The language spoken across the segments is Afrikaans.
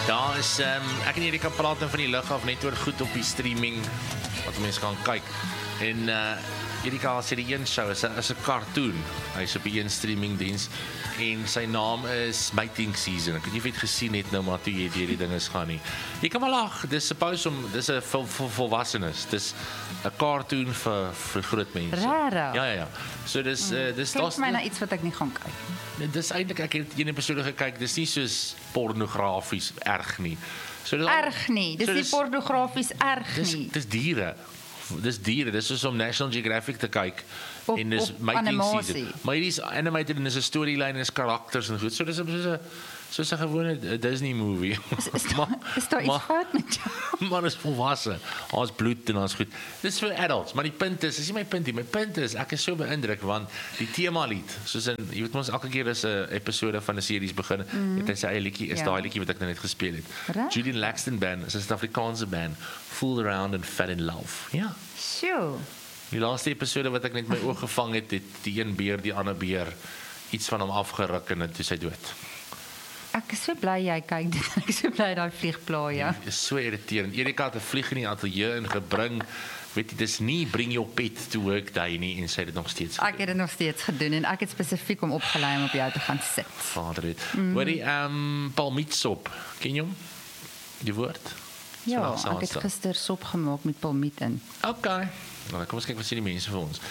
Daar is, ek en Erika praat nou van die lig af net oor goed op die streaming wat mense kan kyk. En Erika sê die een show is 'n cartoon. Hy's op die een streamingdiens en sy naam is Mating Season. Ek weet nie of jy het gesien het nou maar toe jy hierdie dinge gaan nie. Jy kan maar lag. Dis suppose om dis 'n volwassenes. Dis 'n cartoon vir groot mense. Rarig. Ja. So dis Klink my na iets wat ek nie gaan kyk. Dis eintlik ek het een episode gekyk. Dis nie soos pornografies erg nie. So dis Erg nie. Dis so nie pornografies erg nie. Dis diere. Dis diere. Dis soos om National Geographic te kyk en dis op Mating animasie. Season. Maar hierdie is animated en dis 'n storyline en is karakters en goed. So dis soos 'n gewone Disney movie. Is daar iets fout met jou? Maar is volwasse. Ons bloed en ons goed. Dis vir adults, maar die punt is nie my punt nie. My punt is ek is so beïndruk want die tema lied, soos in jy weet ons elke keer as 'n episode van 'n series begin, het hy sy eie liedjie, is daai liedjie wat ek nou net gespeel het. Right. Julian Laxton band, is 'n Suid-Afrikaanse band, Fooled Around and Fell in Love. Ja. Sjoe. Die laaste episode wat ek net my oog gevang het, die een beer, die ander beer iets van hom afgeruk en toe sy dood. Ek is so bly jy kyk dit. Ek is so bly daai vlieg pla jou. Is so irriterend. Erika het 'n vlieg in die ateljee ingebring. Weet jy, dis nie bring your pet to work day nie en sy het dit nog steeds Ek het dit nog steeds gedoen en ek het spesifiek om opgelei om op jou te gaan sit. Vader het. Hoorie, palmietsop. Ken jy hom? Die woord? Ja, Vandag ek het Saterdag. gister sop gemaak met palmiet in. Okay. Nou, kom ons kyk wat sê die mense vir ons.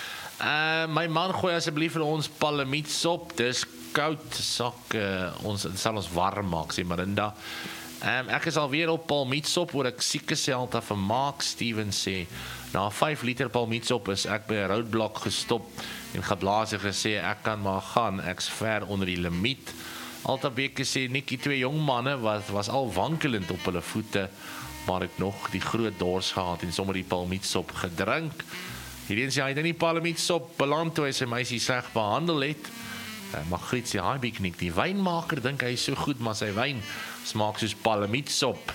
My man gooi asseblief vir ons palmietsop. Dis koud sak. Ons sal ons warm maak, sê Marinda. Ek is alweer op palmietsop oor ek sieke selta van Mark Steven sê. Na 5 liter palmietsop is ek by 'n roadblock gestop en geblaas en gesê ek kan maar gaan. Ek's ver onder die limiet. Altabeke sê Nikkie, 2 jong manne was al wankelend op hulle voete, maar ek nog die groot dors gehad en sommer die palmietsop gedrink. Hierdie sê hy het in die palmietsop beland toe hy sy meisie sleg behandel het. Magriet sê hy piknik die wynmaker dink hy is so goed, maar sy wyn smaak soos palmietsop.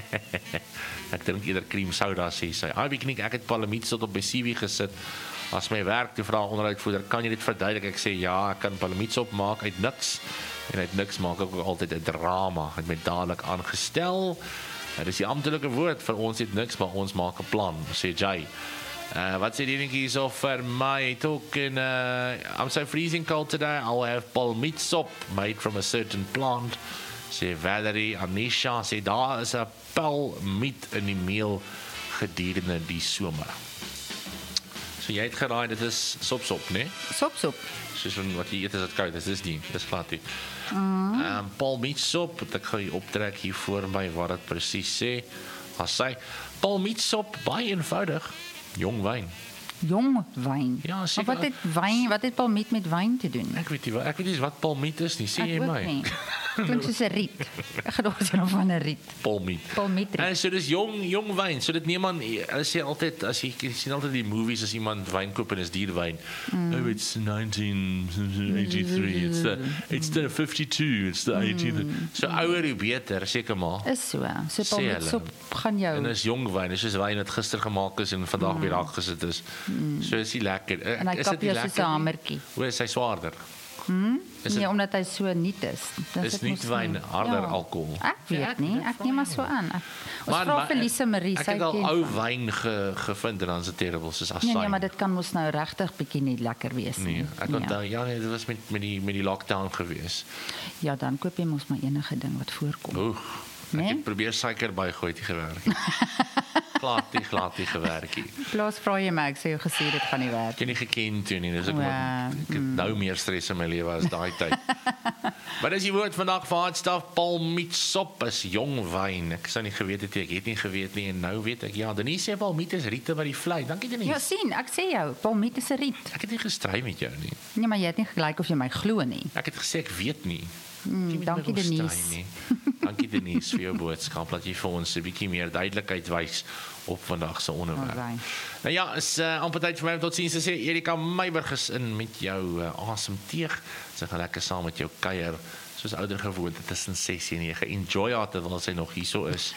Ek dink eerder cream soda sê sy. Hy piknik ek het palmietsop op my CV gesit. As my werk toe vra onderhoudvoerder, kan jy dit verduidelik? Ek sê ja, ek kan palmietsop maak uit niks. En uit niks maak ek ook altyd 'n drama. Ek het my dadelik aangestel. Dit is die amptelike woord vir ons het niks, maar ons maak 'n plan, sê Jay. Wat sê die dingetjie so vir my? Talking, I'm so freezing cold today. I'll have palmietsop made from a certain plant. Sê Valerie, Anisha, sê daar is 'n palmiet in die meel gedurende die somer. So jy het geraai, dit is sop, né? Sop. Soos van wat jy eet as dit koud is, dis glad nie. Palmietsop, ek gaan optrek hier voor my wat dit presies sê. As sy palmietsop baie eenvoudig, jong wyn. Jong wyn. Ja, maar seker. wat het palmiet met wyn te doen? Ek weet nie wat palmiet is nie, sê jy Ek ook my. nie. Klink soos 'n riet. Ek gedog dit is van 'n riet. Palmiet. Palmietriet. So dis jong wyn. So dit neem aan, hulle sê altyd as jy sien altyd die movies as iemand wyn koop en is duur wyn. Oh, it's 1983. It's the 52. It's the 18. So ouer hoe beter, seker maar. Is so. So Sê palmietsop gaan jou. En dis jong wyn, dis soos wyn wat gister gemaak is en vandag weer daar gesit is. So is hy lekker. En hy Is kap dit nie jou soos 'n lekker nie? hamertjie. O, is hy swaarder? Is Nee, dit omdat hy so nuut is. is nie wyn harder alkohol? Ek weet nie, ek neem maar so aan. Ons Maar- vra maar- vir Lise Marie, Ek sy het al ken ou van. wyn gevind en dan is dit terrible soos Nee, asyn. maar dit kan mos nou regtig bietjie nie lekker wees nie. Nee, ek onthou nee, dit was met die lockdown gewees. Ja, dan koop jy mos maar enige ding wat voorkom. Oeg. Ek Nee? het probeer suiker bygooi het nie gewerk nie. glad nie gewerk nie. Plaas vra jy my, ek sê jou gesê dit gaan nie werk. Ek het nie geken toe nie, dis ek Ja, ek het nou meer stres in my lewe as daai tyd. Wat is die woord vandag vir hardstaf? Palmietsop is jong wyn. Ek sou nie geweet het nie, ek het nie geweet nie en nou weet ek. Ja, Denise sê palmiet is riete by die vlei. Dankie Denise. Ja, sien, ek sê jou, palmiet is 'n riet. Ek het nie gestry met jou nie. Nee, maar jy het nie gelyk of jy my glo nie. Ek het gesê ek weet nie. Dankie Denise. Dankie Denise vir jou boodskap dat jy vir ons 'n bietjie meer duidelikheid wys op vandag se onderwerp. Alright. Nou ja, is amper tyd vir my om tot sins te sê. Erika Meiburg is in met jou asemteeg. Sy gaan lekker saam met jou kuier soos ouer gewoonte tussen 6 en 9. Enjoy haar terwyl sy nog hierso is.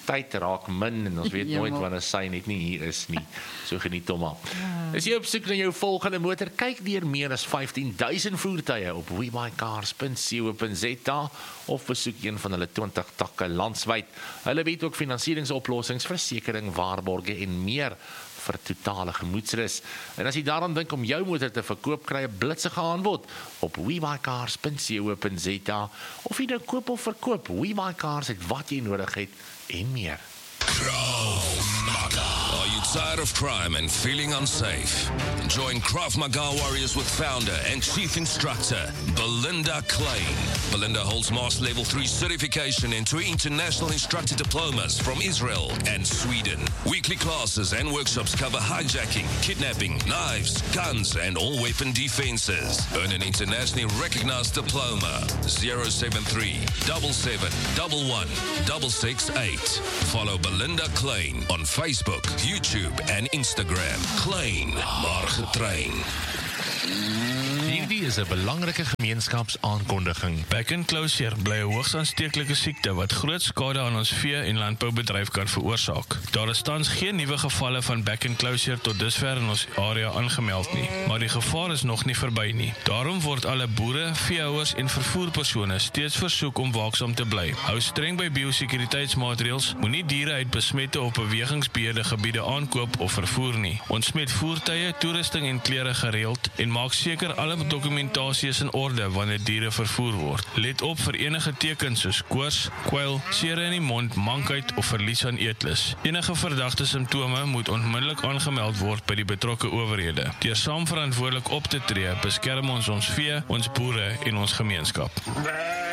tyd raak min en ons weet nooit wanneer sy net nie hier is nie. So geniet hom maar. As jy op soek na jou volgende motor, kyk deur meer as 15,000 voertuie op webuycars.co.za of besoek een van hulle 20 takke landwyd. Hulle bied ook finansieringsoplossings, versekering, waarborge en meer vir totale gemoedsrus. En as jy daaraan dink om jou motor te verkoop, kry 'n blitsige aanbod op webuycars.co.za of jy nou koop of verkoop, WeBuyCars het wat jy nodig het en meer. Krav Maga. Are you tired of crime and feeling unsafe? Join Krav Maga Warriors with founder and chief instructor Belinda Klein. Belinda holds Master Level 3 certification and 2 international instructor diplomas from Israel and Sweden. Weekly classes and workshops cover hijacking, kidnapping, knives, guns, and all weapon defenses. Earn an internationally recognized diploma. 073 77 11 668. Follow Belinda Klein on Facebook, YouTube and Instagram. Klein, maar getrain. Hierdie is 'n belangrike gemeenskapsaankondiging. Back and closure bly 'n hoogs aansteeklike siekte wat groot skade aan ons vee- en landboubedryf kan veroorsaak. Daar is tans geen nuwe gevalle van back and closure tot dusver in ons area aangemeld nie, maar die gevaar is nog nie verby nie. Daarom word alle boere, veehouers en vervoerpersone steeds versoek om waaksaam te bly. Hou streng by biosekuriteitsmaatreëls, moenie diere uit besmette of bewegingsbeheerde gebiede aankoop of vervoer nie. Ontsmet voertuie, toerusting en klere gereeld en maak seker alle dokumentasie is in orde wanneer diere vervoer word. Let op vir enige tekens soos koors, kwyl, sere in die mond, mankheid of verlies aan eetlus. Enige verdagte simptome moet onmiddellik aangemeld word by die betrokke owerhede. Deur saam verantwoordelik op te tree, beskerm ons vee, ons boere en ons gemeenskap.